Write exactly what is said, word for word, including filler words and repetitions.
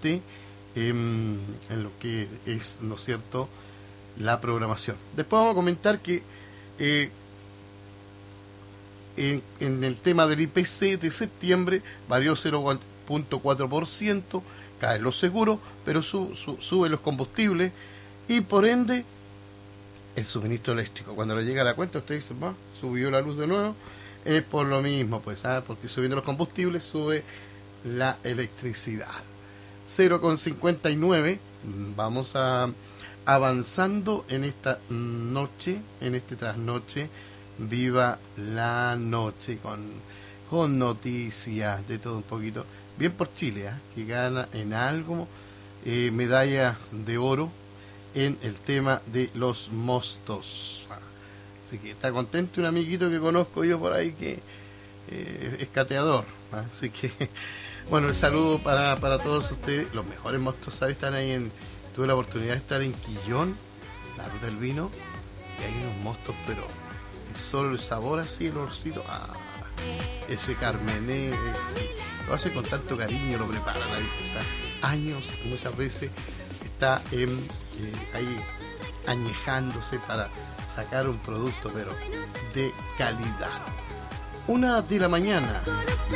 importante en, en lo que es, ¿no es cierto?, la programación. Después vamos a comentar que eh, en, en el tema del I P C de septiembre varió cero punto cuatro por ciento, caen los seguros, pero su, su, suben los combustibles y por ende el suministro eléctrico. Cuando le llega a la cuenta, usted dice, va, subió la luz de nuevo, es por lo mismo, pues, ¿sabes? Porque subiendo los combustibles sube la electricidad. cero coma cincuenta y nueve, vamos a avanzando en esta noche, en este trasnoche, viva la noche, con, con noticias de todo un poquito. Bien por Chile, ¿eh? Que gana en algo eh, medallas de oro en el tema de los mostos. Así que está contento un amiguito que conozco yo por ahí que eh, es cateador. ¿eh? Así que, bueno, el saludo para, para todos ustedes. Los mejores mostos, ¿sabes? Están ahí en... Tuve la oportunidad de estar en Quillón, la ruta del vino, y hay unos mostos, pero solo el sabor así, el olorcito, ah, ese carmené, eh, lo hace con tanto cariño, lo preparan ahí, o sea, años, muchas veces está en, eh, ahí añejándose para sacar un producto, pero de calidad. Una de la mañana.